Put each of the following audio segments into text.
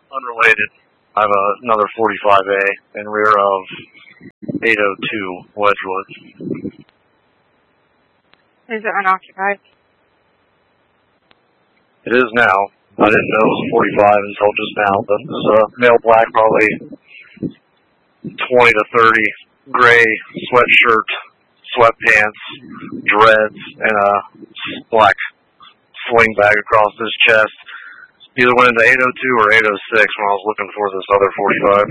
Unrelated. I have another 45A in rear of 802 Wedgwood. Is it unoccupied? It is now. I didn't know it was 45 until just now, but it's a male black, probably 20 to 30, gray sweatshirt, sweatpants, dreads, and a black sling bag across his chest. Either went into 802 or 806 when I was looking for this other 45.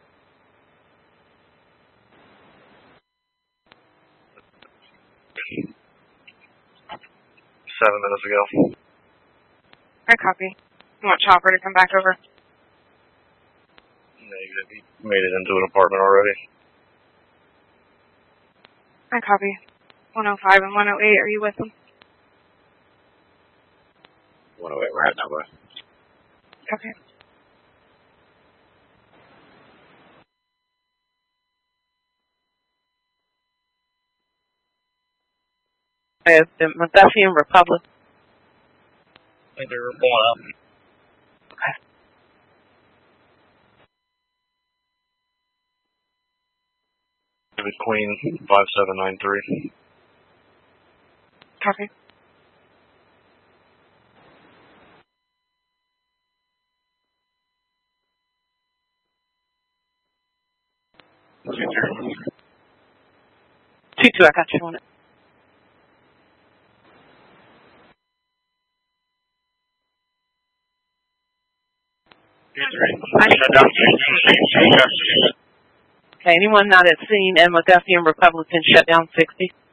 Seven minutes ago. I copy. You want Chopper to come back over? Negative. He made it into an apartment already. I copy. 105 and 108, are you with them? 108, we're heading over. Okay. I have the McDuffie and Republic. I think they're pulling up. Okay. David Queen, 5793. Copy. Two, I got you on it. Okay, anyone not at scene and McDuffie and Republican shut down 60?